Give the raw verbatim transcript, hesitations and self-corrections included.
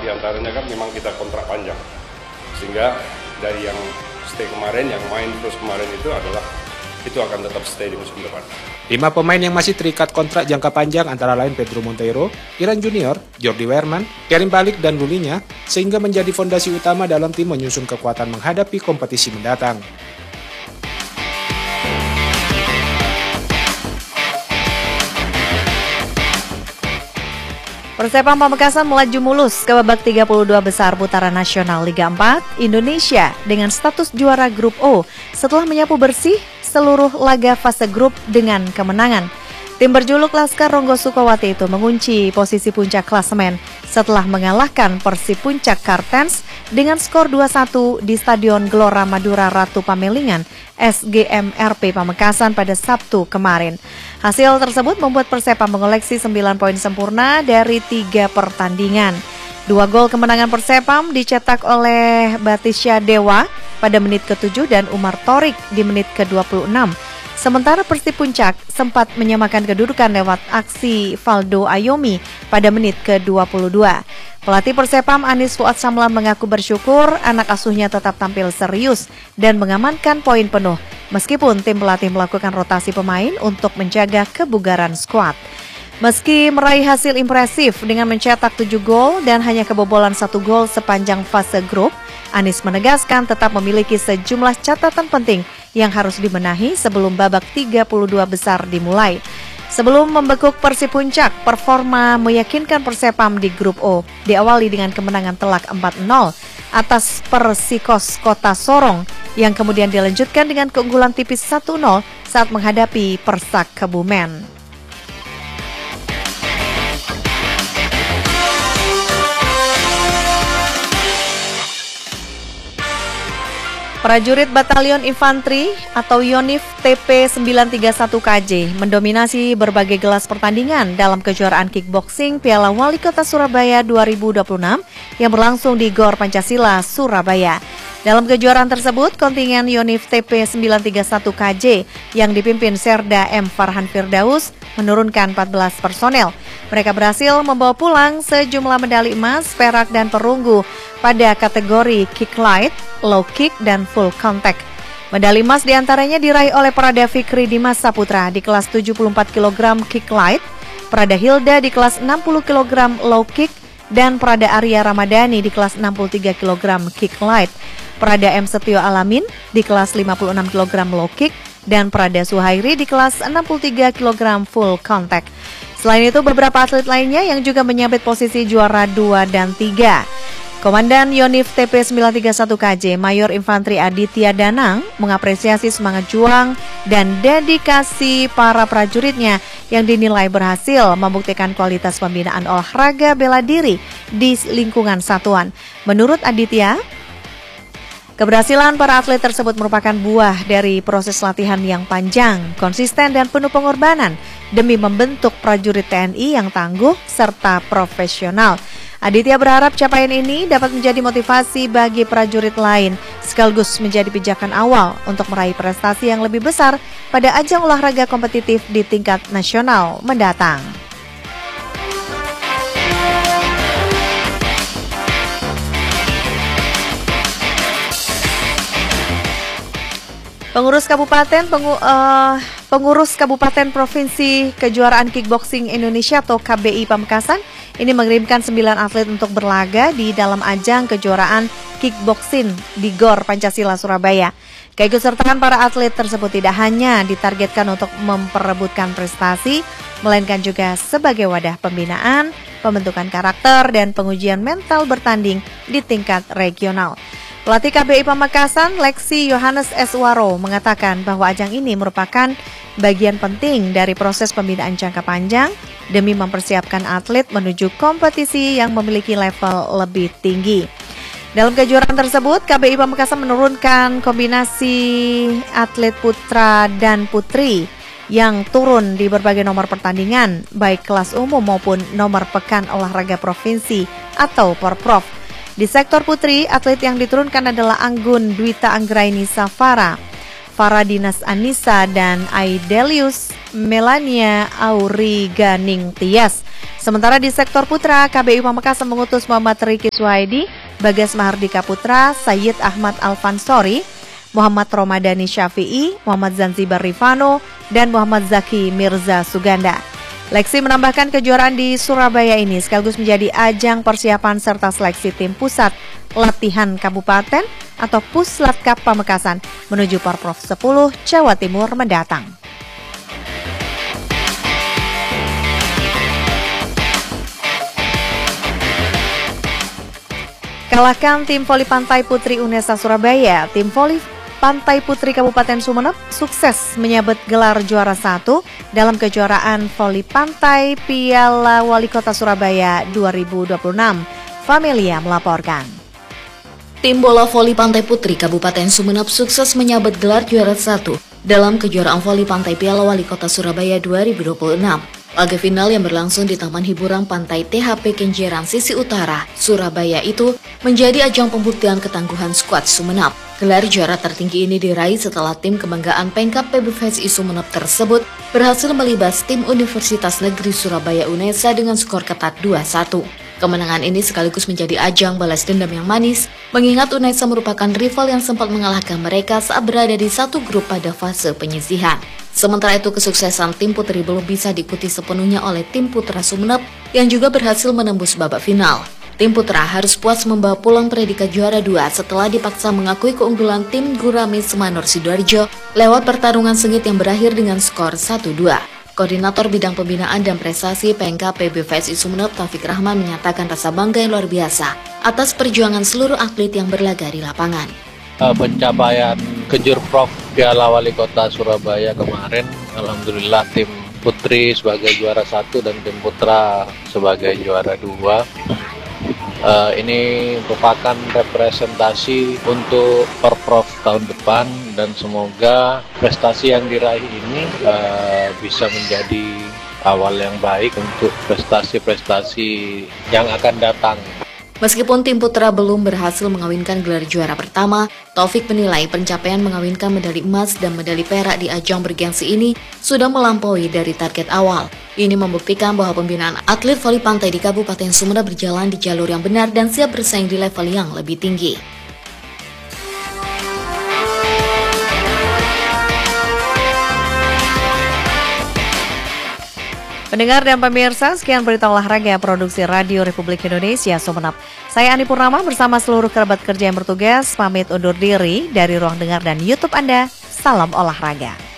diantaranya kan memang kita kontrak panjang. Sehingga dari yang stay kemarin, yang main terus kemarin itu adalah itu akan tetap stay di musim depan. Lima pemain yang masih terikat kontrak jangka panjang antara lain Pedro Monteiro, Iran Junior, Jordi Wehrman, Kerim Balik, dan Lulinya, sehingga menjadi fondasi utama dalam tim menyusun kekuatan menghadapi kompetisi mendatang. Persepam Pamekasan melaju mulus ke babak tiga puluh dua besar putaran nasional Liga empat Indonesia dengan status juara grup O setelah menyapu bersih seluruh laga fase grup dengan kemenangan. Tim berjuluk Laskar Ronggo Sukawati itu mengunci posisi puncak klasemen setelah mengalahkan Persib Puncak Kartens dengan skor dua satu di Stadion Gelora Madura Ratu Pamelingan S G M R P Pamekasan pada Sabtu kemarin. Hasil tersebut membuat Persepam mengoleksi sembilan poin sempurna dari tiga pertandingan. Dua gol kemenangan Persepam dicetak oleh Batisya Dewa pada menit ketujuh dan Umar Torik di menit ke dua puluh enam. Sementara Persib Puncak sempat menyamakan kedudukan lewat aksi Valdo Ayomi pada menit ke dua puluh dua. Pelatih Persepam Anis Fuad Samlan mengaku bersyukur anak asuhnya tetap tampil serius dan mengamankan poin penuh, meskipun tim pelatih melakukan rotasi pemain untuk menjaga kebugaran skuad. Meski meraih hasil impresif dengan mencetak tujuh gol dan hanya kebobolan satu gol sepanjang fase grup, Anis menegaskan tetap memiliki sejumlah catatan penting yang harus dibenahi sebelum babak tiga puluh dua besar dimulai. Sebelum membekuk Persib Puncak, performa meyakinkan Persepam di grup O diawali dengan kemenangan telak empat nol atas Persikos Kota Sorong yang kemudian dilanjutkan dengan keunggulan tipis satu nol saat menghadapi Persak Kebumen. Prajurit Batalion Infanteri atau Yonif T P sembilan tiga satu K J mendominasi berbagai gelas pertandingan dalam kejuaraan kickboxing Piala Wali Kota Surabaya dua ribu dua puluh enam yang berlangsung di Gor Pancasila, Surabaya. Dalam kejuaraan tersebut, kontingen Yonif T P sembilan tiga satu K J yang dipimpin Serda M. Farhan Firdaus menurunkan empat belas personel. Mereka berhasil membawa pulang sejumlah medali emas, perak, dan perunggu pada kategori kick light, low kick, dan full contact. Medali emas diantaranya diraih oleh Prada Fikri Dimas Saputra di kelas tujuh puluh empat kilogram kick light, Prada Hilda di kelas enam puluh kilogram low kick, dan Prada Arya Ramadhani di kelas enam puluh tiga kilogram kick light, Prada M. Setio Alamin di kelas lima puluh enam kilogram low kick, dan Prada Suhairi di kelas enam puluh tiga kilogram full contact. Selain itu, beberapa atlet lainnya yang juga menyabet posisi juara dua dan tiga. Komandan Yonif T P sembilan tiga satu K J, Mayor Infanteri Aditya Danang, mengapresiasi semangat juang dan dedikasi para prajuritnya yang dinilai berhasil membuktikan kualitas pembinaan olahraga bela diri di lingkungan satuan. Menurut Aditya, keberhasilan para atlet tersebut merupakan buah dari proses latihan yang panjang, konsisten, dan penuh pengorbanan demi membentuk prajurit T N I yang tangguh serta profesional. Aditya berharap capaian ini dapat menjadi motivasi bagi prajurit lain, sekaligus menjadi pijakan awal untuk meraih prestasi yang lebih besar pada ajang olahraga kompetitif di tingkat nasional mendatang. Pengurus Kabupaten pengu, uh, Pengurus Kabupaten Provinsi Kejuaraan Kickboxing Indonesia atau K B I Pamekasan ini mengirimkan sembilan atlet untuk berlaga di dalam ajang kejuaraan kickboxing di Gor Pancasila, Surabaya. Keikutsertaan para atlet tersebut tidak hanya ditargetkan untuk memperebutkan prestasi, melainkan juga sebagai wadah pembinaan, pembentukan karakter, dan pengujian mental bertanding di tingkat regional. Pelatih K B I Pamekasan, Lexi Yohanes Eswaro, mengatakan bahwa ajang ini merupakan bagian penting dari proses pembinaan jangka panjang demi mempersiapkan atlet menuju kompetisi yang memiliki level lebih tinggi. Dalam kejuaraan tersebut, K B I Pamekasan menurunkan kombinasi atlet putra dan putri yang turun di berbagai nomor pertandingan, baik kelas umum maupun nomor pekan olahraga provinsi atau Porprov. Di sektor putri, atlet yang diturunkan adalah Anggun Dwita Anggraini Safara, Faradinas Anissa, dan Aidelius Melania Auriganing Tias. Sementara di sektor putra, K B I Pamekasan mengutus Muhammad Riki Suhaidi, Bagas Mahardika Putra, Sayyid Ahmad Alfansori, Muhammad Romadani Syafi'i, Muhammad Zanzibar Rifano, dan Muhammad Zaki Mirza Suganda. Leksi menambahkan kejuaraan di Surabaya ini sekaligus menjadi ajang persiapan serta seleksi tim pusat latihan kabupaten atau Puslatkap Pamekasan menuju Porprov sepuluh Jawa Timur mendatang. Kalahkan tim voli pantai putri UNESA Surabaya, tim voli Pantai Putri Kabupaten Sumeneb sukses menyabet gelar juara satu dalam kejuaraan voli pantai Piala Wali Kota Surabaya dua ribu dua puluh enam. Familia melaporkan. Tim bola voli Pantai Putri Kabupaten Sumeneb sukses menyabet gelar juara satu dalam kejuaraan voli pantai Piala Wali Kota Surabaya dua ribu dua puluh enam. Laga final yang berlangsung di Taman Hiburan Pantai T H P Kenjeran sisi utara, Surabaya itu menjadi ajang pembuktian ketangguhan skuad Sumeneb. Gelar juara tertinggi ini diraih setelah tim kebanggaan Pengkap P B V S I Sumeneb tersebut berhasil melibas tim Universitas Negeri Surabaya UNESA dengan skor ketat dua satu. Kemenangan ini sekaligus menjadi ajang balas dendam yang manis, mengingat UNESA merupakan rival yang sempat mengalahkan mereka saat berada di satu grup pada fase penyisihan. Sementara itu kesuksesan tim putri belum bisa diikuti sepenuhnya oleh tim putra Sumeneb yang juga berhasil menembus babak final. Tim putra harus puas membawa pulang predikat juara dua setelah dipaksa mengakui keunggulan tim Gurame Semanur Sidoarjo lewat pertarungan sengit yang berakhir dengan skor satu dua. Koordinator Bidang Pembinaan dan Prestasi Pengkap P B V S I Sumeneb Taufik Rahman menyatakan rasa bangga yang luar biasa atas perjuangan seluruh atlet yang berlaga di lapangan. Pencapaian Kejurprov Piala Wali Kota Surabaya kemarin, alhamdulillah tim putri sebagai juara satu dan tim putra sebagai juara dua. Uh, ini merupakan representasi untuk Porprov tahun depan dan semoga prestasi yang diraih ini uh, bisa menjadi awal yang baik untuk prestasi-prestasi yang akan datang. Meskipun tim putra belum berhasil mengawinkan gelar juara pertama, Taufik menilai pencapaian mengawinkan medali emas dan medali perak di ajang bergengsi ini sudah melampaui dari target awal. Ini membuktikan bahwa pembinaan atlet voli pantai di Kabupaten Sumeneb berjalan di jalur yang benar dan siap bersaing di level yang lebih tinggi. Pendengar dan pemirsa, sekian berita olahraga produksi Radio Republik Indonesia Sumeneb. Saya Ani Purnama bersama seluruh kerabat kerja yang bertugas pamit undur diri dari ruang dengar dan YouTube Anda. Salam olahraga.